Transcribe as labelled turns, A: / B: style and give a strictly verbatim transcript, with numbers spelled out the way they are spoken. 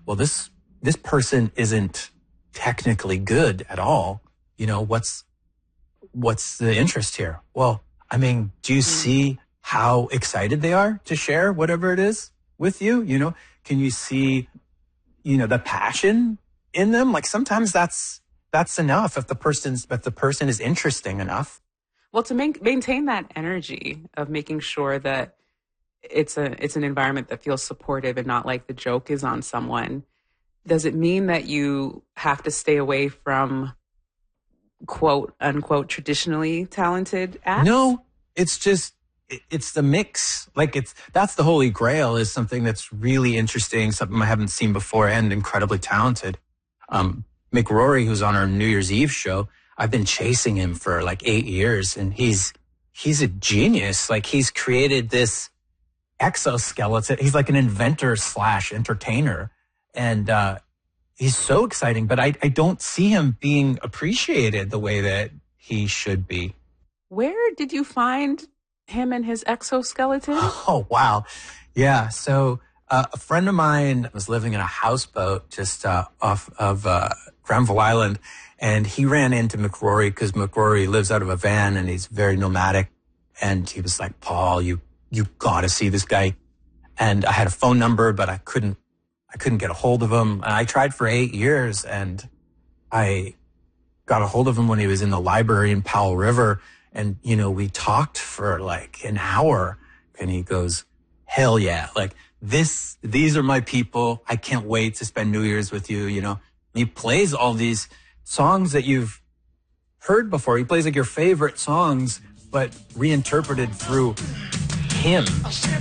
A: well, this, this person isn't technically good at all. You know, what's, what's the interest here? Well, I mean, do you see how excited they are to share whatever it is with you? You know, can you see, you know, the passion in them? Like sometimes that's, that's enough if the person's, if the person is interesting enough.
B: Well, to make, maintain that energy of making sure that it's a, it's an environment that feels supportive and not like the joke is on someone. Does it mean that you have to stay away from quote unquote traditionally talented acts?
A: No, it's just, it's the mix. Like it's, that's the holy grail, is something that's really interesting, something I haven't seen before, and incredibly talented. Um, Mick Rory, who's on our New Year's Eve show, I've been chasing him for like eight years and he's, he's a genius. Like he's created this exoskeleton. He's like an inventor slash entertainer. And, uh, he's so exciting, but I, I don't see him being appreciated the way that he should be.
B: Where did you find him and his exoskeleton?
A: Oh, wow. Yeah. So uh, a friend of mine was living in a houseboat just uh, off of uh, Granville Island, and he ran into Mick Rory because Mick Rory lives out of a van and he's very nomadic. And he was like, Paul, you, you got to see this guy. And I had a phone number, but I couldn't I couldn't get a hold of him. And I tried for eight years and I got a hold of him when he was in the library in Powell River. And, you know, we talked for like an hour and he goes, hell yeah. Like this, these are my people. I can't wait to spend New Year's with you. You know, he plays all these songs that you've heard before. He plays like your favorite songs, but reinterpreted through him.